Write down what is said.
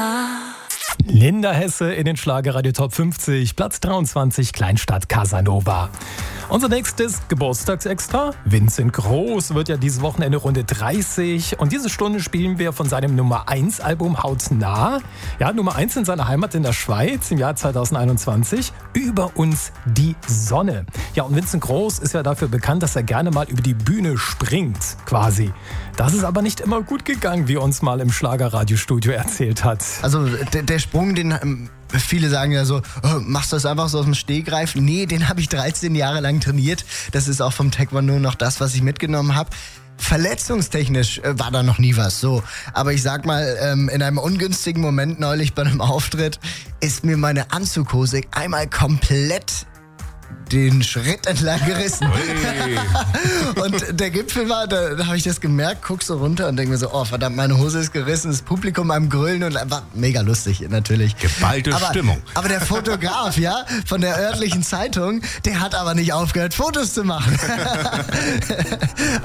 Linda Hesse in den Schlagerradio Top 50, Platz 23, Kleinstadt Casanova. Unser nächstes Geburtstagsextra. Vincent Groß wird ja dieses Wochenende Runde 30 und diese Stunde spielen wir von seinem Nummer 1 Album Hautnah. Ja, Nummer 1 in seiner Heimat in der Schweiz im Jahr 2021. Über uns die Sonne. Ja, und Vincent Groß ist ja dafür bekannt, dass er gerne mal über die Bühne springt, quasi. Das ist aber nicht immer gut gegangen, wie uns mal im Schlagerradiostudio erzählt hat. Also der Sprung, den viele sagen ja so, oh, machst du das einfach so aus dem Stegreif? Nee, den habe ich 13 Jahre lang trainiert. Das ist auch vom Taekwondo noch das, was ich mitgenommen habe. Verletzungstechnisch war da noch nie was so. Aber ich sag mal, in einem ungünstigen Moment neulich bei einem Auftritt ist mir meine Anzughose einmal komplett den Schritt entlang gerissen. Und der Gipfel war, da habe ich das gemerkt, guck so runter und denke mir so, oh verdammt, meine Hose ist gerissen, das Publikum am Grölen und war mega lustig natürlich. Geballte Stimmung. Aber der Fotograf, ja, von der örtlichen Zeitung, der hat aber nicht aufgehört, Fotos zu machen.